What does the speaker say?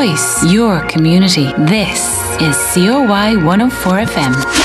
voice, your community. This is COY 104 FM.